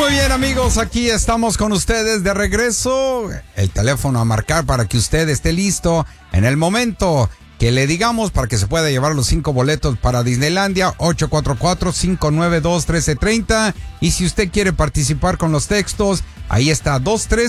Muy bien, amigos, aquí estamos con ustedes de regreso. El teléfono a marcar para que usted esté listo en el momento que le digamos para que se pueda llevar los 5 boletos para Disneylandia, 844-592-1330. Y si usted quiere participar con los textos, ahí está,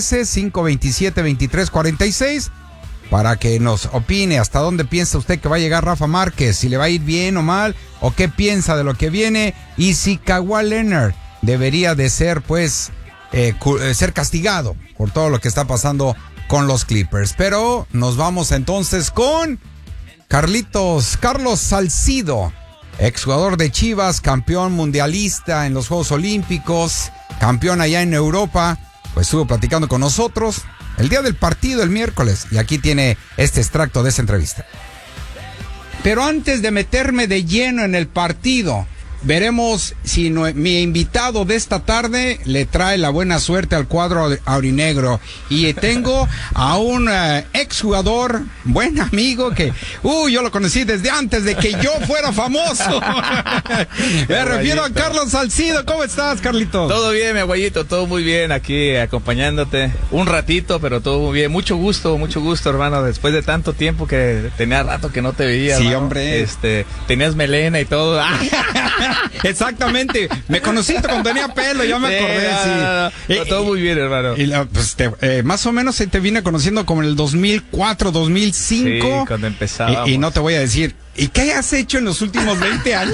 213-527-2346, para que nos opine hasta dónde piensa usted que va a llegar Rafa Márquez, si le va a ir bien o mal, o qué piensa de lo que viene, y si Kawhi Leonard debería de ser, pues, ser castigado por todo lo que está pasando con los Clippers. Pero nos vamos entonces con Carlos Salcido, exjugador de Chivas, campeón mundialista en los Juegos Olímpicos, campeón allá en Europa, pues estuvo platicando con nosotros el día del partido, el miércoles, y aquí tiene este extracto de esa entrevista. Pero antes de meterme de lleno en el partido, veremos si mi invitado de esta tarde le trae la buena suerte al cuadro aurinegro. Y tengo a un exjugador, buen amigo, que yo lo conocí desde antes de que yo fuera famoso. Me refiero a Carlos Salcido. ¿Cómo estás, Carlitos? Todo bien, mi abuelito, todo muy bien, aquí acompañándote un ratito, pero todo muy bien. Mucho gusto, hermano, después de tanto tiempo que tenía rato que no te veía. Sí, hermano. hombre. Tenías melena y todo. Exactamente, me conociste cuando tenía pelo, ya me acordé. Sí. Todo muy bien, hermano. Y pues más o menos te vine conociendo como en el 2004, 2005. Sí, cuando empezábamos. Y no te voy a decir, ¿y qué has hecho en los últimos 20 años?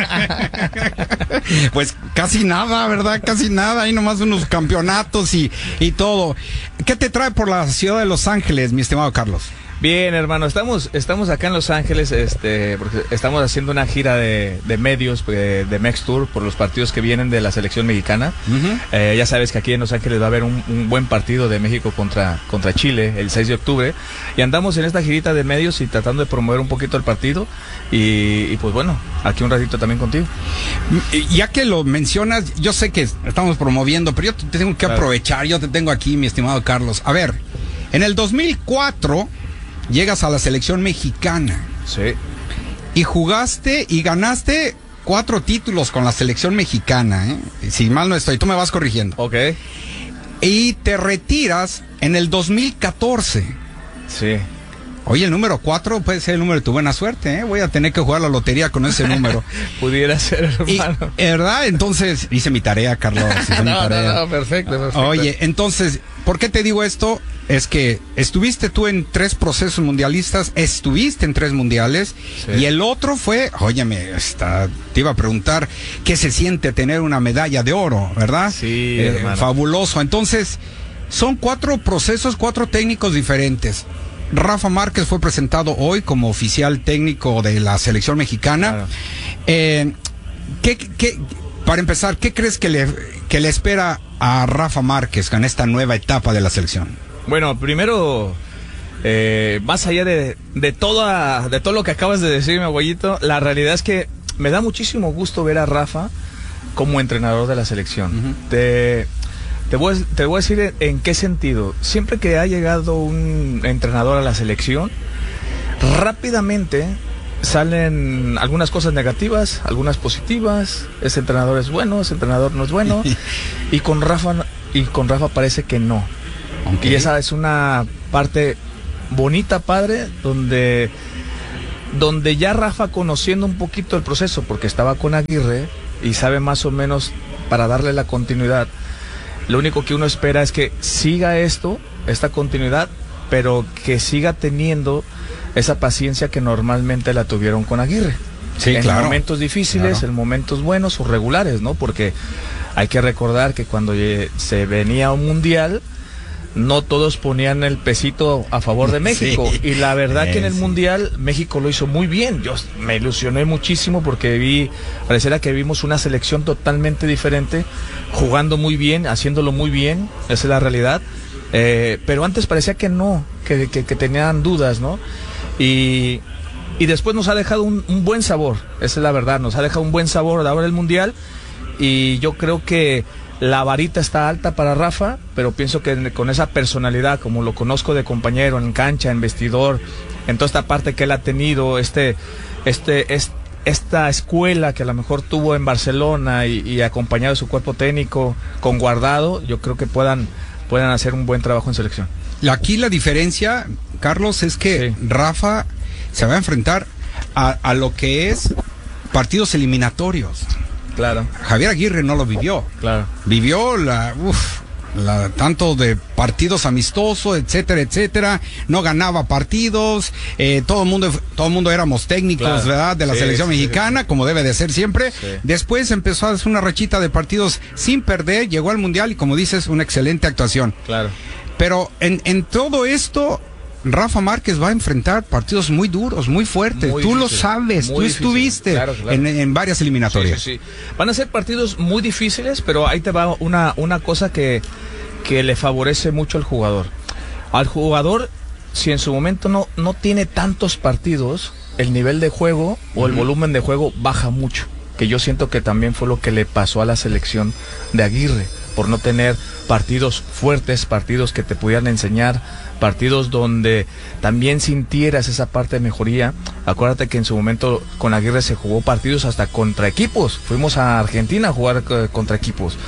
Pues casi nada, ¿verdad? Casi nada, hay nomás unos campeonatos y todo. ¿Qué te trae por la ciudad de Los Ángeles, mi estimado Carlos? Bien, hermano, estamos acá en Los Ángeles, porque estamos haciendo una gira de medios, de Mex Tour, por los partidos que vienen de la selección mexicana. Uh-huh. Ya sabes que aquí en Los Ángeles va a haber un buen partido de México contra Chile el 6 de octubre. Y andamos en esta girita de medios y tratando de promover un poquito el partido. Y pues bueno, aquí un ratito también contigo. Ya que lo mencionas, yo sé que estamos promoviendo, pero yo te tengo que aprovechar, yo te tengo aquí, mi estimado Carlos. A ver, en el 2004... llegas a la selección mexicana. Sí. Y jugaste y ganaste 4 títulos con la selección mexicana, ¿eh? Si mal no estoy, tú me vas corrigiendo. Ok. Y te retiras en el 2014. Sí. Oye, el número 4 puede ser el número de tu buena suerte, ¿eh? Voy a tener que jugar la lotería con ese número. Pudiera ser, hermano. ¿Verdad? Entonces, hice mi tarea, Carlos. No, perfecto. Oye, entonces, ¿por qué te digo esto? Es que estuviste tú en 3 procesos mundialistas, estuviste en 3 mundiales, sí. Y el otro fue, óyeme, te iba a preguntar, ¿qué se siente tener una medalla de oro, verdad? Sí, fabuloso. Entonces, son 4 procesos, 4 técnicos diferentes. Rafa Márquez fue presentado hoy como oficial técnico de la selección mexicana. Claro. Para empezar, ¿qué crees que le espera a Rafa Márquez en esta nueva etapa de la selección? Bueno, primero, más allá de todo lo que acabas de decir, mi abuelito, la realidad es que me da muchísimo gusto ver a Rafa como entrenador de la selección. Uh-huh. Te voy a decir en qué sentido. Siempre que ha llegado un entrenador a la selección, rápidamente salen algunas cosas negativas, algunas positivas. Ese entrenador es bueno, ese entrenador no es bueno. y con Rafa parece que no. Okay. Y esa es una parte bonita, padre, donde ya Rafa, conociendo un poquito el proceso, porque estaba con Aguirre y sabe más o menos para darle la continuidad. Lo único que uno espera es que siga esta continuidad, pero que siga teniendo esa paciencia que normalmente la tuvieron con Aguirre. Sí, en claro. Momentos difíciles, claro. En momentos buenos o regulares, ¿no? Porque hay que recordar que cuando se venía un mundial, no todos ponían el pesito a favor de México. Sí. Y la verdad que en el mundial México lo hizo muy bien. Yo me ilusioné muchísimo porque pareciera que vimos una selección totalmente diferente, jugando muy bien, haciéndolo muy bien, esa es la realidad. Pero antes parecía que no, que tenían dudas, ¿no? Y después nos ha dejado un buen sabor, esa es la verdad, nos ha dejado un buen sabor ahora el mundial. Y yo creo que la varita está alta para Rafa, pero pienso que con esa personalidad, como lo conozco de compañero en cancha, en vestidor, en toda esta parte que él ha tenido, esta escuela que a lo mejor tuvo en Barcelona y acompañado de su cuerpo técnico con Guardado, yo creo que puedan hacer un buen trabajo en selección. Aquí la diferencia, Carlos, es que sí, Rafa se va a enfrentar a lo que es partidos eliminatorios. Claro. Javier Aguirre no lo vivió. Claro. Vivió tanto de partidos amistosos, etcétera, etcétera. No ganaba partidos. Todo el mundo éramos técnicos, claro, ¿verdad? De la selección mexicana, como debe de ser siempre. Sí. Después empezó a hacer una rachita de partidos sin perder. Llegó al Mundial y, como dices, una excelente actuación. Claro. Pero en todo esto, Rafa Márquez va a enfrentar partidos muy duros, muy fuertes. Tú lo sabes, tú estuviste claro. En varias eliminatorias. Sí. Van a ser partidos muy difíciles, pero ahí te va una cosa que le favorece mucho al jugador. Al jugador, si en su momento no tiene tantos partidos, el nivel de juego o el volumen de juego baja mucho. Que yo siento que también fue lo que le pasó a la selección de Aguirre, por no tener partidos fuertes, partidos que te pudieran enseñar, partidos donde también sintieras esa parte de mejoría. Acuérdate que en su momento con Aguirre se jugó partidos hasta contra equipos. Fuimos a Argentina a jugar contra equipos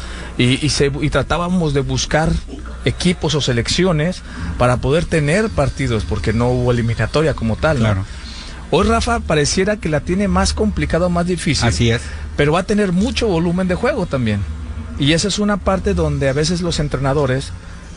y tratábamos de buscar equipos o selecciones para poder tener partidos, porque no hubo eliminatoria como tal, ¿no? Claro. Hoy Rafa pareciera que la tiene más complicada, más difícil. Así es. Pero va a tener mucho volumen de juego también. Y esa es una parte donde a veces los entrenadores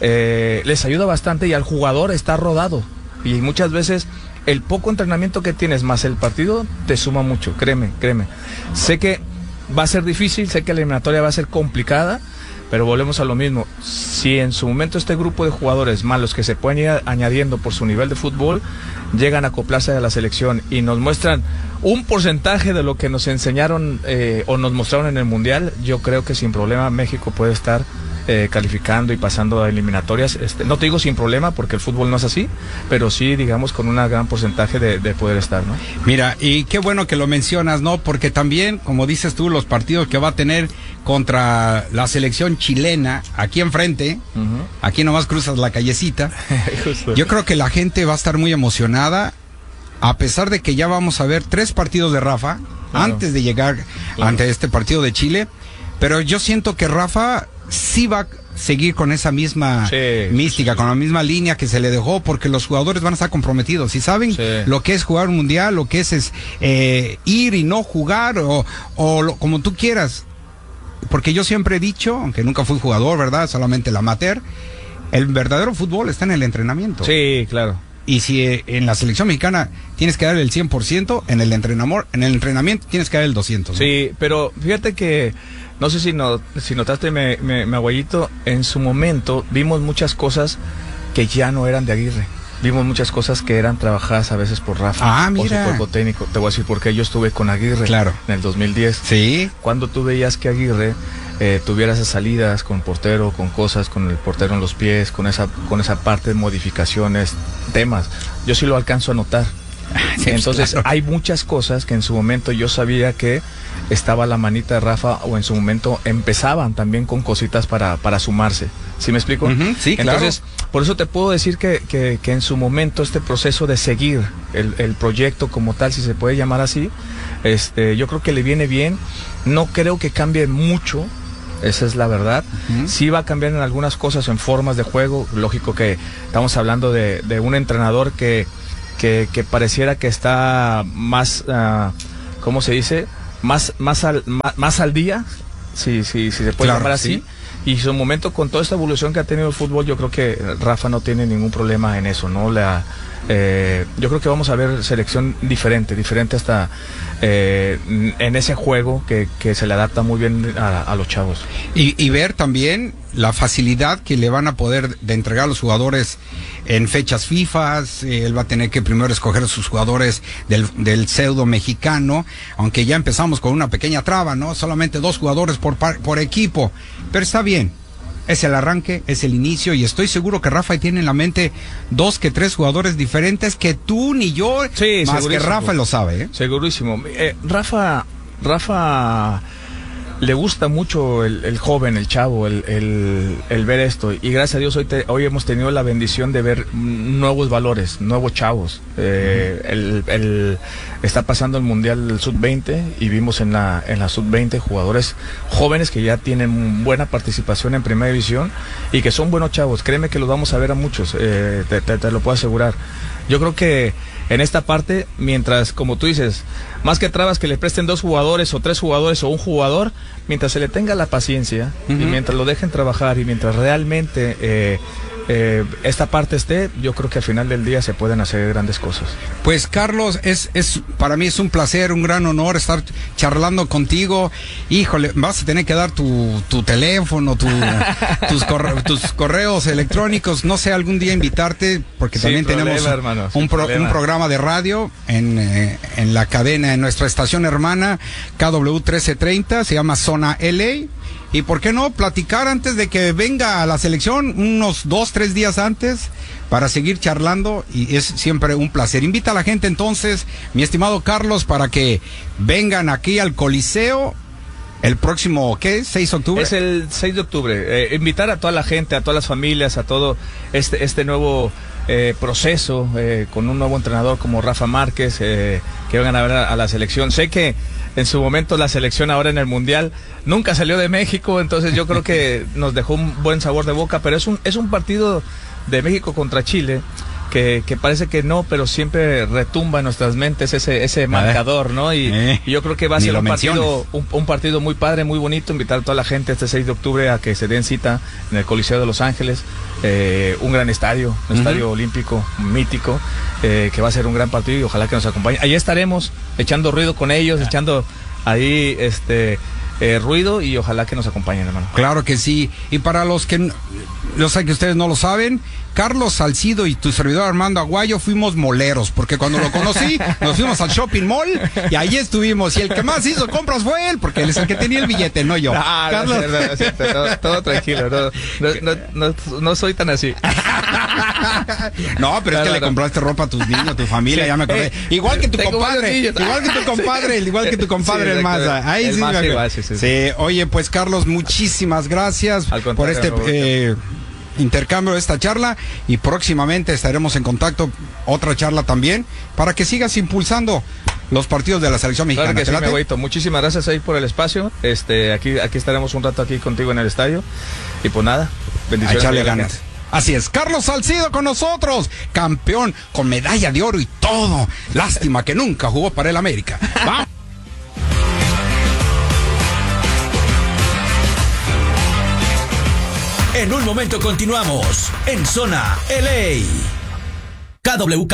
les ayuda bastante y al jugador está rodado. Y muchas veces el poco entrenamiento que tienes más el partido te suma mucho, créeme. Sé que va a ser difícil, sé que la eliminatoria va a ser complicada, pero volvemos a lo mismo. Si en su momento este grupo de jugadores malos que se pueden ir añadiendo por su nivel de fútbol llegan a acoplarse a la selección y nos muestran un porcentaje de lo que nos enseñaron o nos mostraron en el Mundial, yo creo que sin problema México puede estar calificando y pasando a eliminatorias. No te digo sin problema porque el fútbol no es así, pero sí, digamos, con un gran porcentaje de poder estar, ¿no? Mira, y qué bueno que lo mencionas, ¿no? Porque también, como dices tú, los partidos que va a tener contra la selección chilena, aquí enfrente, aquí nomás cruzas la callecita, yo creo que la gente va a estar muy emocionada, a pesar de que ya vamos a ver 3 partidos de Rafa, antes de llegar ante este partido de Chile, pero yo siento que Rafa sí va a seguir con esa misma mística, con la misma línea que se le dejó, porque los jugadores van a estar comprometidos y saben lo que es jugar un mundial, lo que es ir y no jugar como tú quieras, porque yo siempre he dicho, aunque nunca fui jugador, ¿verdad? Solamente el amateur, el verdadero fútbol está en el entrenamiento. Sí, claro. Y si en la selección mexicana tienes que dar el 100%, en el entrenamiento tienes que dar el 200%, ¿no? Sí, pero fíjate que no sé si notaste, mi abuelito, en su momento vimos muchas cosas que ya no eran de Aguirre. Vimos muchas cosas que eran trabajadas a veces por Rafa, por su cuerpo técnico. Te voy a decir por qué. Yo estuve con Aguirre en el 2010. Sí. Cuando tú veías que Aguirre tuviera esas salidas con portero, con cosas, con el portero en los pies, con esa parte de modificaciones, temas, yo sí lo alcanzo a notar. Sí, entonces hay muchas cosas que en su momento yo sabía que estaba la manita de Rafa, o en su momento empezaban también con cositas para sumarse. ¿Sí me explico? Sí, claro. Entonces, por eso te puedo decir que en su momento este proceso de seguir el proyecto como tal, si se puede llamar así, yo creo que le viene bien. No creo que cambie mucho, esa es la verdad. Sí va a cambiar en algunas cosas, en formas de juego. Lógico que estamos hablando de un entrenador que pareciera que está más, ¿cómo se dice? Más al día, si se puede llamar así. Sí. Y su momento, con toda esta evolución que ha tenido el fútbol, yo creo que Rafa no tiene ningún problema en eso, ¿no? Yo creo que vamos a ver selección diferente hasta en ese juego que se le adapta muy bien a los chavos. Y ver también la facilidad que le van a poder de entregar a los jugadores en fechas FIFA. Él va a tener que primero escoger a sus jugadores del pseudo mexicano, aunque ya empezamos con una pequeña traba, ¿no? Solamente 2 jugadores por equipo, pero está bien. Es el arranque, es el inicio, y estoy seguro que Rafa tiene en la mente 2 que 3 jugadores diferentes que tú ni yo, más que Rafa lo sabe, ¿eh? Segurísimo. Rafa, le gusta mucho el joven, el chavo, el ver esto. Y gracias a Dios hoy hemos tenido la bendición de ver nuevos valores, nuevos chavos. Está pasando el Mundial Sub-20 y vimos en la Sub-20 jugadores jóvenes que ya tienen buena participación en Primera División y que son buenos chavos. Créeme que los vamos a ver a muchos, te lo puedo asegurar. Yo creo que en esta parte, mientras, como tú dices, más que trabas que le presten 2 jugadores o 3 jugadores o un jugador, mientras se le tenga la paciencia y mientras lo dejen trabajar y mientras realmente esta parte esté, yo creo que al final del día se pueden hacer grandes cosas. Pues Carlos, para mí es un placer, un gran honor estar charlando contigo. Híjole, vas a tener que dar tu teléfono, tus correos electrónicos, no sé, algún día invitarte, porque también tenemos un programa de radio en la cadena, en nuestra estación hermana KW 1330, se llama Zona LA. Y por qué no platicar antes de que venga a la selección, unos 2-3 días antes, para seguir charlando, y es siempre un placer. Invita a la gente entonces, mi estimado Carlos, para que vengan aquí al Coliseo el próximo, ¿qué? ¿6 de octubre? Es el 6 de octubre. Invitar a toda la gente, a todas las familias, a todo este nuevo proceso, con un nuevo entrenador como Rafa Márquez, que vengan a ver a la selección. Sé que en su momento la selección ahora en el Mundial nunca salió de México, entonces yo creo que nos dejó un buen sabor de boca, pero es un partido de México contra Chile que parece que no, pero siempre retumba en nuestras mentes ese marcador, ¿no? Y yo creo que va a ser un partido muy padre, muy bonito. Invitar a toda la gente este 6 de octubre a que se den cita en el Coliseo de Los Ángeles, un gran estadio, un estadio olímpico mítico, que va a ser un gran partido y ojalá que nos acompañe. Ahí estaremos echando ruido con ellos, echando ahí ruido, y ojalá que nos acompañen, hermano. Claro que sí. Y para los que yo sé que ustedes no lo saben, Carlos Salcido y tu servidor Armando Aguayo fuimos moleros, porque cuando lo conocí nos fuimos al shopping mall y ahí estuvimos, y el que más hizo compras fue él, porque él es el que tenía el billete, no yo. Carlos. Todo tranquilo, no soy tan así. No, pero es que le compraste ropa a tus niños, a tu familia, ya me acordé. Igual que tu compadre, el Maza. Ahí sí. Sí, oye, pues Carlos, muchísimas gracias por este intercambio de esta charla, y próximamente estaremos en contacto, otra charla también, para que sigas impulsando los partidos de la selección mexicana. Claro que sí, mi abuelito. Muchísimas gracias ahí por el espacio. Aquí estaremos un rato aquí contigo en el estadio, y pues nada, bendiciones. A echarle ganas. Así es, Carlos Salcido con nosotros, campeón con medalla de oro y todo. Lástima que nunca jugó para el América. ¡Vamos! En un momento continuamos en Zona LA. KW